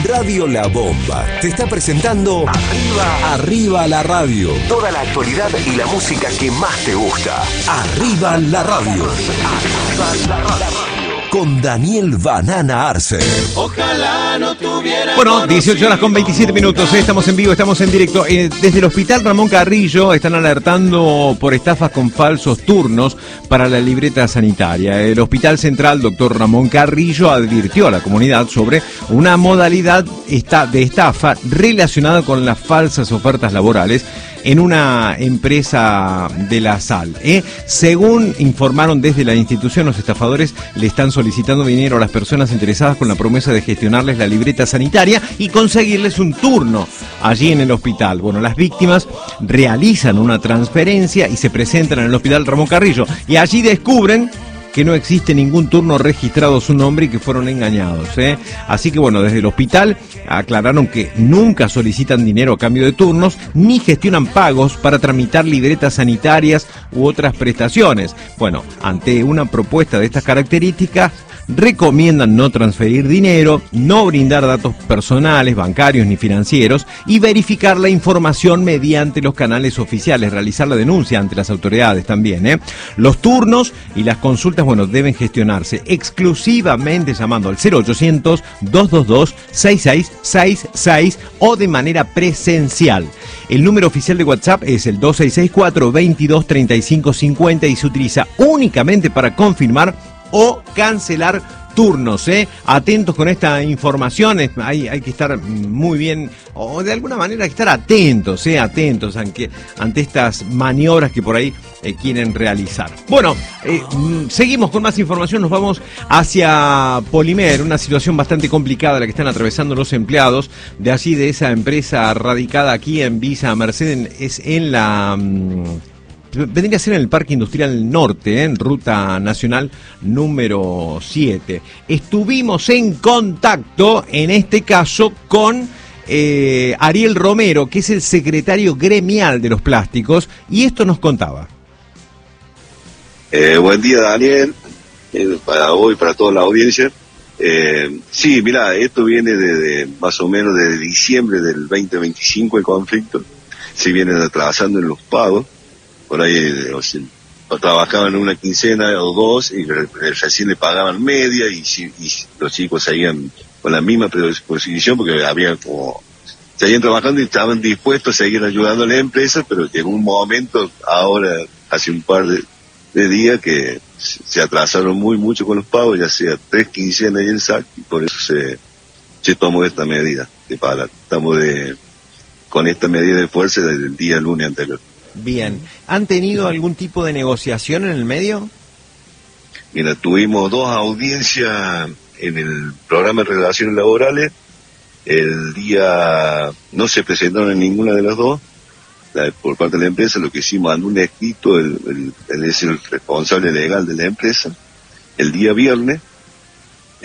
Radio La Bomba te está presentando Arriba la Radio. Toda la actualidad y la música que más te gusta. Arriba la Radio. Arriba la Radio. Con Daniel Banana Arce. Ojalá no tuviera. Bueno, 18 horas con 27 minutos. Estamos en vivo, estamos en directo. Desde el Hospital Ramón Carrillo están alertando por estafas con falsos turnos para la libreta sanitaria. El Hospital Central, doctor Ramón Carrillo, advirtió a la comunidad sobre una modalidad de estafa relacionada con las falsas ofertas laborales en una empresa de la sal. Según informaron desde la institución, los estafadores le están solicitando dinero a las personas interesadas con la promesa de gestionarles la libreta sanitaria y conseguirles un turno allí en el hospital. Bueno, las víctimas realizan una transferencia y se presentan en el Hospital Ramón Carrillo y allí descubren que no existe ningún turno registrado a su nombre y que fueron engañados. Así que bueno, desde el hospital aclararon que nunca solicitan dinero a cambio de turnos, ni gestionan pagos para tramitar libretas sanitarias u otras prestaciones. Bueno, ante una propuesta de estas características, recomiendan no transferir dinero, no brindar datos personales, bancarios ni financieros y verificar la información mediante los canales oficiales, realizar la denuncia ante las autoridades también. Los turnos y las consultas, bueno, deben gestionarse exclusivamente llamando al 0800-222-6666 o de manera presencial. El número oficial de WhatsApp es el 2664-223550 y se utiliza únicamente para confirmar o cancelar turnos. Atentos con esta información, hay que estar muy bien, o de alguna manera hay que estar atentos ante estas maniobras que por ahí quieren realizar. Bueno, seguimos con más información, nos vamos hacia Polimer, una situación bastante complicada la que están atravesando los empleados de allí, de esa empresa radicada aquí en Villa Mercedes, es en la... vendría a ser en el Parque Industrial Norte, en Ruta Nacional número 7. Estuvimos en contacto, en este caso, con Ariel Romero, que es el secretario gremial de los plásticos, y esto nos contaba. Buen día, Daniel, para hoy, para toda la audiencia. Sí, mira, esto viene de más o menos desde diciembre del 2025, el conflicto. Se viene atrasando en los pagos. Por ahí trabajaban una quincena o dos y recién le pagaban media y los chicos seguían con la misma predisposición porque seguían trabajando y estaban dispuestos a seguir ayudando a la empresa, pero llegó un momento, ahora hace un par de días, que se atrasaron mucho con los pagos, ya sea 3 quincenas y el SAC, y por eso se tomó esta medida de pagar. Estamos con esta medida de fuerza desde el día lunes anterior. Bien, ¿han tenido algún tipo de negociación en el medio? Mira, tuvimos 2 audiencias en el programa de relaciones laborales. El día no se presentaron en ninguna de las dos. Por parte de la empresa, lo que hicimos, mandó un escrito, él es el responsable legal de la empresa, el día viernes,